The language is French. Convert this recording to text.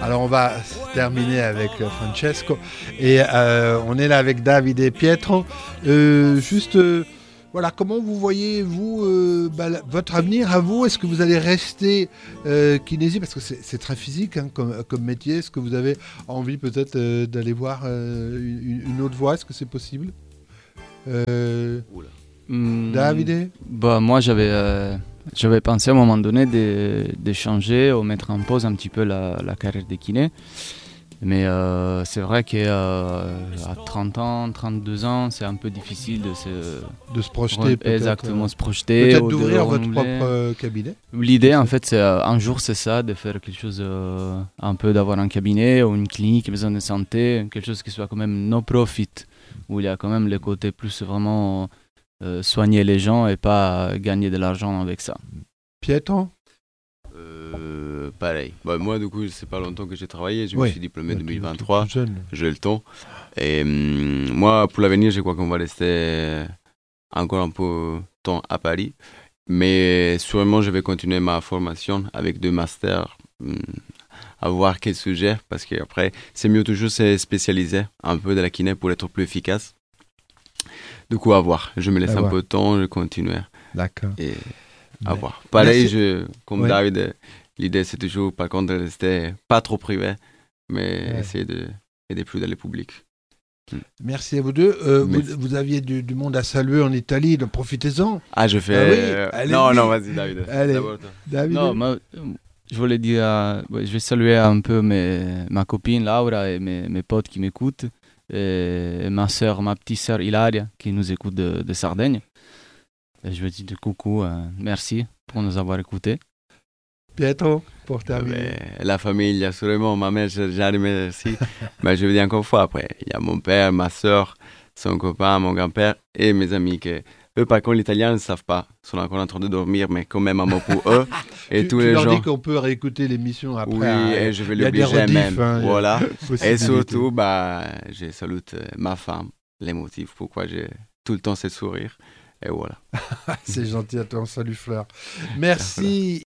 Alors on va terminer avec Francesco et on est là avec David et Pietro. Juste, voilà, comment vous voyez vous votre avenir à vous? Est-ce que vous allez rester kinésie parce que c'est très physique hein, comme métier? Est-ce que vous avez envie peut-être d'aller voir une autre voie? Est-ce que c'est possible? Oula. Davide? Bah, moi, j'avais pensé à un moment donné de changer ou mettre en pause un petit peu la carrière de kiné. Mais c'est vrai qu'à 30 ans, 32 ans, c'est un peu difficile De se projeter peut-être. Exactement, se projeter. Peut-être ou de d'ouvrir votre renouveler. propre cabinet. L'idée, en fait, c'est un jour, c'est ça, de faire quelque chose, un peu d'avoir un cabinet ou une clinique, une maison de santé, quelque chose qui soit quand même no-profit, où il y a quand même le côté plus vraiment soigner les gens et pas gagner de l'argent avec ça. Pietro? Pareil. Bah, moi, du coup, c'est pas longtemps que j'ai travaillé. Je me Oui. suis diplômé en Ouais, 2023. tout jeune. J'ai le temps. Et moi, pour l'avenir, je crois qu'on va rester encore un peu de temps à Paris. Mais sûrement, je vais continuer ma formation avec 2 masters, à voir quel sujet. Parce qu'après, c'est mieux toujours se spécialiser un peu de la kiné pour être plus efficace. Du coup, à voir. Je me laisse un peu de temps, je continue. D'accord. Et à voir. Pareil, comme Ouais. David, l'idée c'est toujours, par contre, de rester pas trop privé, mais essayer d'aider plus dans le public. Merci à vous deux. Merci. Vous aviez du monde à saluer en Italie, donc profitez-en. Ah, je fais. Ah oui, non, allez-y. non, vas-y, David. Allez. D'abord, toi. David? Non, je voulais dire, je vais saluer un peu ma copine Laura et mes potes qui m'écoutent, et ma petite sœur Hilaria qui nous écoute de Sardaigne. Et je veux dire coucou, merci pour nous avoir écoutés. Pietro, pour terminer. La famille, assurément, ma mère, j'ai remercie. Mais je veux dire encore une fois, après, il y a mon père, ma soeur, son copain, mon grand-père et mes amis. Eux, par contre, l'italien, ils ne savent pas. Ils sont encore en train de dormir, mais quand même un mot pour eux. Et tous tu les leur gens. dis qu'on peut réécouter l'émission après. Oui, hein, et je vais il y a des l'obliger rediffs, même. hein, Voilà. possibilité. Et surtout, je salue ma femme, les motifs pourquoi j'ai tout le temps ce sourire. Et voilà. C'est gentil à toi, salut Fleur. Merci.